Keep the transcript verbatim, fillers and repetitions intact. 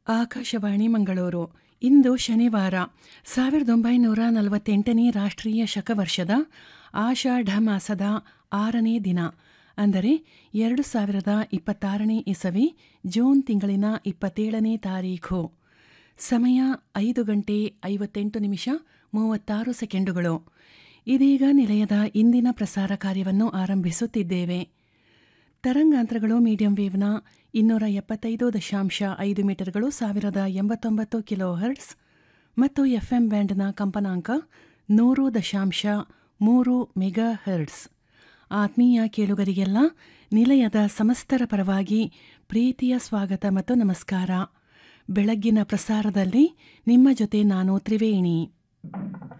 ಆಕಾಶವಾಣಿ ಮಂಗಳೂರು. ಇಂದು ಶನಿವಾರ, ಸಾವಿರದ ಒಂಬೈನೂರ ನಲವತ್ತೆಂಟನೇ ರಾಷ್ಟ್ರೀಯ ಶಕವರ್ಷದ ಆಷಾಢ ಮಾಸದ ಆರನೇ ದಿನ, ಅಂದರೆ ಎರಡು ಸಾವಿರದ ಇಪ್ಪತ್ತಾರನೇ ಇಸವಿ ಜೂನ್ ತಿಂಗಳಿನ ಇಪ್ಪತ್ತೇಳನೇ ತಾರೀಖು. ಸಮಯ ಐದು ಗಂಟೆ ಐವತ್ತೆಂಟು ನಿಮಿಷ ಮೂವತ್ತಾರು ಸೆಕೆಂಡುಗಳು. ಇದೀಗ ನಿಲಯದ ಇಂದಿನ ಪ್ರಸಾರ ಕಾರ್ಯವನ್ನು ಆರಂಭಿಸುತ್ತಿದ್ದೇವೆ. ತರಂಗಾಂತರಗಳು ಮೀಡಿಯಂ ವೇವ್ನ ಇನ್ನೂರ ಎಪ್ಪತ್ತೈದು ದಶಾಂಶ ಐದು ಮೀಟರ್ಗಳು ಸಾವಿರದ ಎಂಬತ್ತೊಂಬತ್ತು ಕಿಲೋ ಹರ್ಟ್ಸ್ ಮತ್ತು ಎಫ್ಎಂ ಬ್ಯಾಂಡ್ನ ಕಂಪನಾಂಕ ನೂರು ದಶಾಂಶ ಮೂರು ಮೆಗಾ ಹರ್ಟ್ಸ್. ಆತ್ಮೀಯ ಕೇಳುಗರಿಗೆಲ್ಲ ನಿಲಯದ ಸಮಸ್ತರ ಪರವಾಗಿ ಪ್ರೀತಿಯ ಸ್ವಾಗತ ಮತ್ತು ನಮಸ್ಕಾರ. ಬೆಳಗ್ಗಿನ ಪ್ರಸಾರದಲ್ಲಿ ನಿಮ್ಮ ಜೊತೆ ನಾನು ತ್ರಿವೇಣಿ.